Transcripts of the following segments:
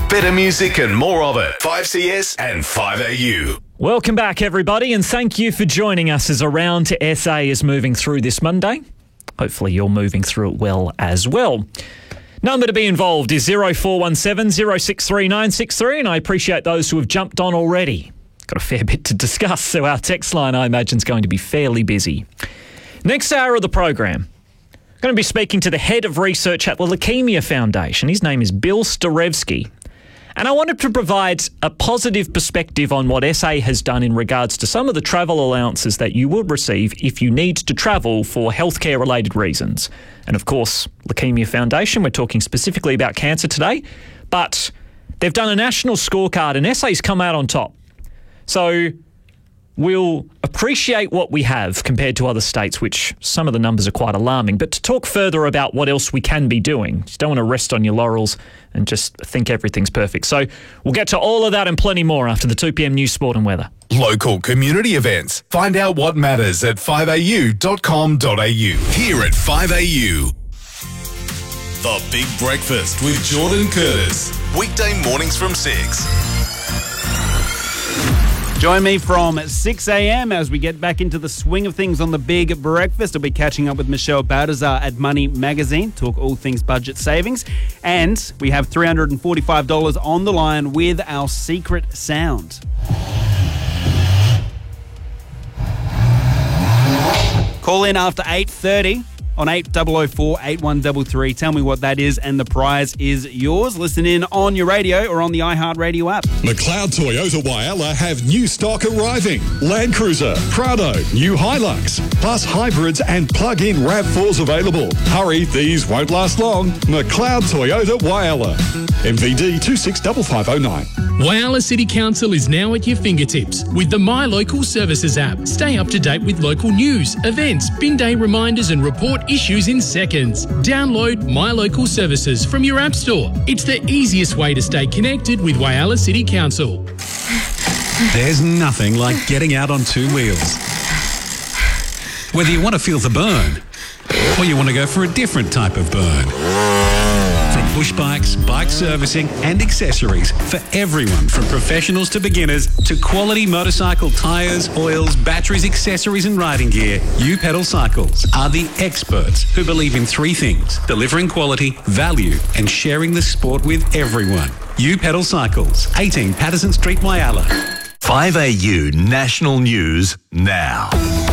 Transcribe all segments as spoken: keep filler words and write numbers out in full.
Better music and more of it. five C S and five A U. Welcome back, everybody, and thank you for joining us as Around to S A is moving through this Monday. Hopefully you're moving through it well as well. Number to be involved is zero four one seven, zero six three nine six three, and I appreciate those who have jumped on already. Got a fair bit to discuss, so our text line, I imagine, is going to be fairly busy. Next hour of the program, I'm going to be speaking to the head of research at the Leukemia Foundation. His name is Bill Starevsky. And I wanted to provide a positive perspective on what S A has done in regards to some of the travel allowances that you will receive if you need to travel for healthcare-related reasons. And of course, Leukemia Foundation, we're talking specifically about cancer today, but they've done a national scorecard and S A's come out on top. So we'll appreciate what we have compared to other states, which some of the numbers are quite alarming. But to talk further about what else we can be doing, you don't want to rest on your laurels and just think everything's perfect. So we'll get to all of that and plenty more after the two p.m. news, sport and weather. Local community events. Find out what matters at five a u dot com dot a u. Here at five A U. The Big Breakfast with Jordan Curtis. Weekday mornings from six. Join me from six a.m. as we get back into the swing of things on the Big Breakfast. I'll be catching up with Michelle Baltazar at Money Magazine, talk all things budget savings. And we have three hundred forty-five dollars on the line with our secret sound. Call in after eight thirty on eight oh four, eight one three three. Tell me what that is and the prize is yours. Listen in on your radio or on the iHeartRadio app. McLeod Toyota Whyalla have new stock arriving. Land Cruiser, Prado, new Hilux, plus hybrids and plug-in RAV fours available. Hurry, these won't last long. McLeod Toyota Whyalla. M V D two six five five oh nine. Whyalla City Council is now at your fingertips with the My Local Services app. Stay up to date with local news, events, bin day reminders and report issues in seconds. Download My Local Services from your app store. It's the easiest way to stay connected with Whyalla City Council. There's nothing like getting out on two wheels. Whether you want to feel the burn or you want to go for a different type of burn. From push bikes, bike servicing and accessories for everyone from professionals to beginners to quality motorcycle tyres, oils, batteries, accessories and riding gear, U Pedal Cycles are the experts who believe in three things: delivering quality, value and sharing the sport with everyone. U Pedal Cycles, eighteen Patterson Street, Whyalla. five A U National News now.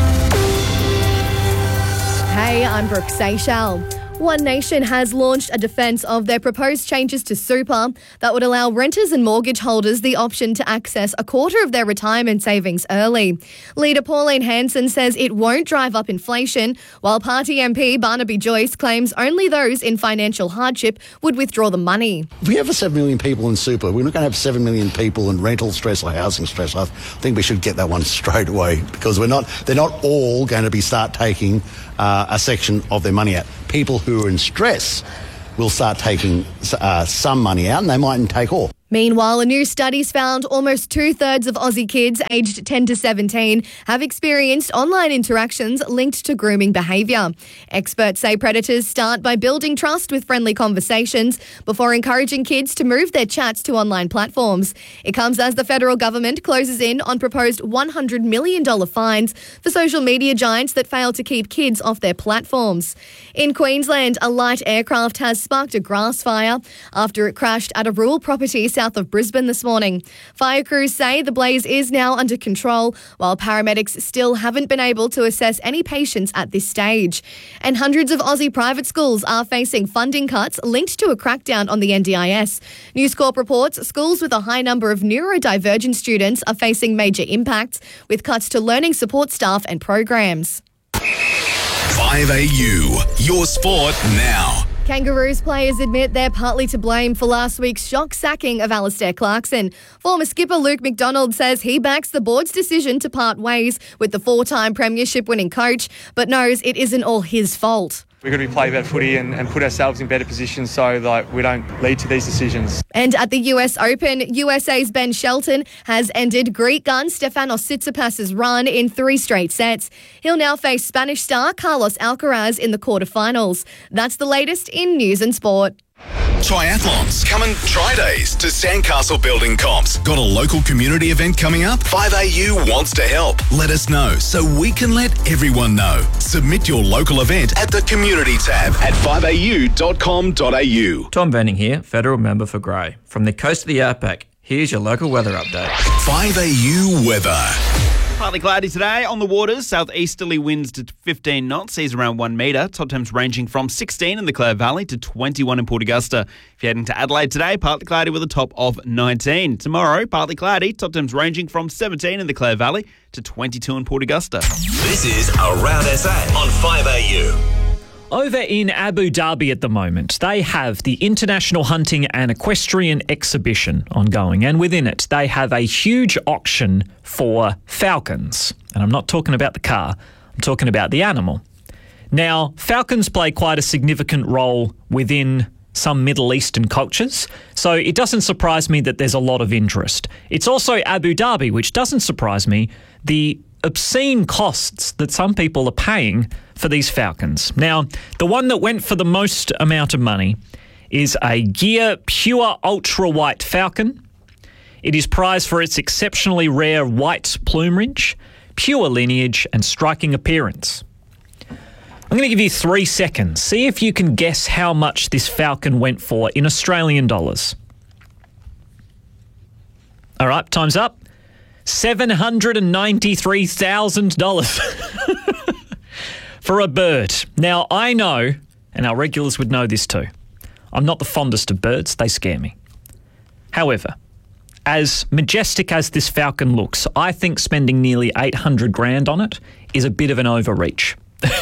Hey, I'm Brooke Seychelles. One Nation has launched a defence of their proposed changes to super that would allow renters and mortgage holders the option to access a quarter of their retirement savings early. Leader Pauline Hanson says it won't drive up inflation, while Party M P Barnaby Joyce claims only those in financial hardship would withdraw the money. If we have seven million people in super, we're not going to have seven million people in rental stress or housing stress. I think we should get that one straight away, because we're not, they're not all going to be start taking uh, a section of their money out. People who are in stress will start taking uh, some money out, and they mightn't take all. Meanwhile, a new study's found almost two-thirds of Aussie kids aged ten to seventeen have experienced online interactions linked to grooming behaviour. Experts say predators start by building trust with friendly conversations before encouraging kids to move their chats to online platforms. It comes as the federal government closes in on proposed one hundred million dollars fines for social media giants that fail to keep kids off their platforms. In Queensland, a light aircraft has sparked a grass fire after it crashed at a rural property south of Brisbane this morning. Fire crews say the blaze is now under control, while paramedics still haven't been able to assess any patients at this stage. And hundreds of Aussie private schools are facing funding cuts linked to a crackdown on the N D I S. News Corp reports schools with a high number of neurodivergent students are facing major impacts, with cuts to learning support staff and programs. five A U, your sport now. Kangaroos players admit they're partly to blame for last week's shock sacking of Alistair Clarkson. Former skipper Luke McDonald says he backs the board's decision to part ways with the four-time premiership-winning coach, but knows it isn't all his fault. We've got to be play better footy and, and put ourselves in better positions so that we don't lead to these decisions. And at the U S Open, U S A's Ben Shelton has ended Greek gun Stefanos Tsitsipas' run in three straight sets. He'll now face Spanish star Carlos Alcaraz in the quarterfinals. That's the latest in news and sport. Triathlons. Come and try days to Sandcastle Building Comps. Got a local community event coming up? five A U wants to help. Let us know so we can let everyone know. Submit your local event at the community tab at five a u dot com dot a u. Tom Benning here, Federal Member for Grey. From the coast of the Outback, here's your local weather update. five A U weather. Partly cloudy today on the waters. Southeasterly winds to fifteen knots, seas around one metre. Top temps ranging from sixteen in the Clare Valley to twenty-one in Port Augusta. If you're heading to Adelaide today, partly cloudy with a top of nineteen. Tomorrow, partly cloudy. Top temps ranging from seventeen in the Clare Valley to twenty-two in Port Augusta. This is Around S A on five A U. Over in Abu Dhabi at the moment, they have the International Hunting and Equestrian Exhibition ongoing, and within it, they have a huge auction for falcons. And I'm not talking about the car, I'm talking about the animal. Now, falcons play quite a significant role within some Middle Eastern cultures, so it doesn't surprise me that there's a lot of interest. It's also Abu Dhabi, which doesn't surprise me, the obscene costs that some people are paying for these falcons. Now, the one that went for the most amount of money is a Gear Pure Ultra White Falcon. It is prized for its exceptionally rare white plumage, pure lineage, and striking appearance. I'm going to give you three seconds. See if you can guess how much this falcon went for in Australian dollars. All right, time's up. seven hundred ninety-three thousand dollars for a bird. Now, I know, and our regulars would know this too, I'm not the fondest of birds. They scare me. However, as majestic as this falcon looks, I think spending nearly eight hundred grand on it is a bit of an overreach.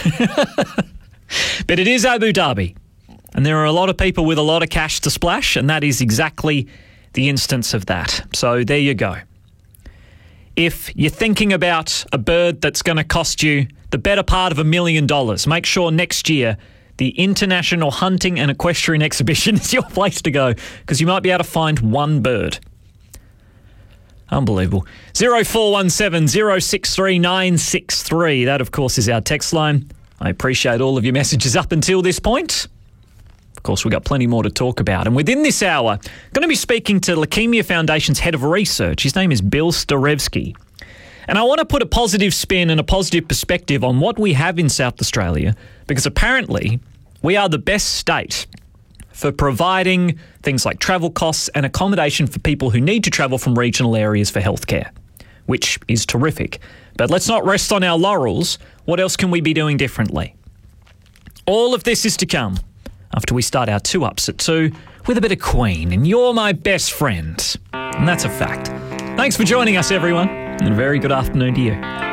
But it is Abu Dhabi, and there are a lot of people with a lot of cash to splash, and that is exactly the instance of that. So there you go. If you're thinking about a bird that's going to cost you the better part of a million dollars, make sure next year the International Hunting and Equestrian Exhibition is your place to go, because you might be able to find one bird. Unbelievable. zero four one seven, zero six three, nine six three. That, of course, is our text line. I appreciate all of your messages up until this point. Of course, we've got plenty more to talk about. And within this hour, I'm going to be speaking to Leukemia Foundation's head of research. His name is Bill Starevsky. And I want to put a positive spin and a positive perspective on what we have in South Australia, because apparently we are the best state for providing things like travel costs and accommodation for people who need to travel from regional areas for healthcare, which is terrific. But let's not rest on our laurels. What else can we be doing differently? All of this is to come after we start our two ups at two with a bit of Queen, and You're My Best Friend. And that's a fact. Thanks for joining us, everyone, and a very good afternoon to you.